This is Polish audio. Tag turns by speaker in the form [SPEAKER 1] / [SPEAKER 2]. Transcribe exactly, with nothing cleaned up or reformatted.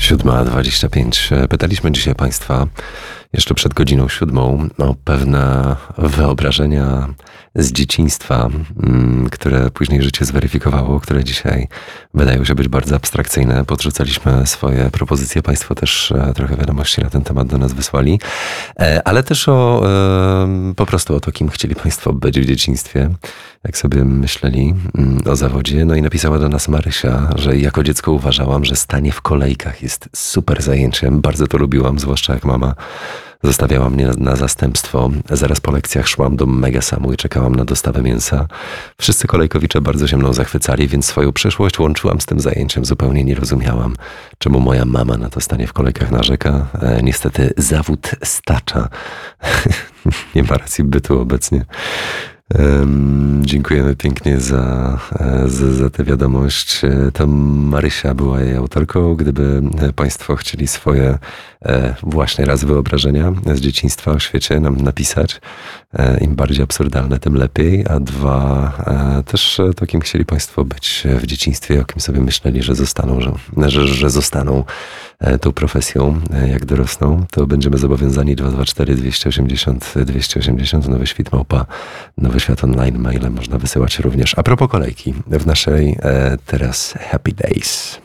[SPEAKER 1] Siódma dwadzieścia pięć. Pytaliśmy dzisiaj Państwa jeszcze przed godziną siódmą o pewne wyobrażenia z dzieciństwa, które później życie zweryfikowało, które dzisiaj wydają się być bardzo abstrakcyjne. Podrzucaliśmy swoje propozycje. Państwo też trochę wiadomości na ten temat do nas wysłali, ale też o po prostu o to, kim chcieli Państwo być w dzieciństwie, jak sobie myśleli o zawodzie. No i napisała do nas Marysia, że jako dziecko uważałam, że stanie w kolejkach jest super zajęciem. Bardzo to lubiłam, zwłaszcza jak mama zostawiała mnie na zastępstwo. Zaraz po lekcjach szłam do Megasamu i czekałam na dostawę mięsa. Wszyscy kolejkowicze bardzo się mną zachwycali, więc swoją przyszłość łączyłam z tym zajęciem. Zupełnie nie rozumiałam, czemu moja mama na to stanie w kolejkach narzeka. E, niestety zawód stacza. Nie ma racji bytu obecnie. Um, dziękujemy pięknie za, za, za tę wiadomość. To Marysia była jej autorką. Gdyby Państwo chcieli swoje e, właśnie raz wyobrażenia z dzieciństwa o świecie nam napisać, e, im bardziej absurdalne, tym lepiej, a dwa e, też to, kim chcieli Państwo być w dzieciństwie, o kim sobie myśleli, że zostaną, że, że, że zostaną e, tą profesją, e, jak dorosną, to będziemy zobowiązani dwa dwa cztery dwieście osiemdziesiąt dwieście osiemdziesiąt Nowy Świt Małpa Nowy Świat Online, maile można wysyłać również. A propos kolejki, w naszej e, teraz Happy Days.